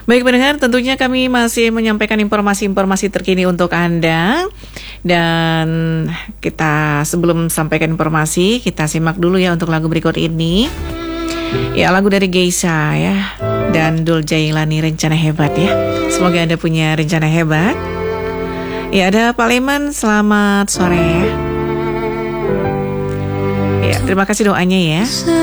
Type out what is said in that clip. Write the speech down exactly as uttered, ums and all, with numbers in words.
Baik pendengar, tentunya kami masih menyampaikan informasi-informasi terkini untuk Anda. Dan kita sebelum sampaikan informasi, kita simak dulu ya untuk lagu berikut ini. Ya, lagu dari Geisha ya, dan Dul Jailani, Rencana Hebat ya. Semoga Anda punya rencana hebat. Ya, ada Pak Leman, selamat sore ya. Ya, terima kasih doanya ya.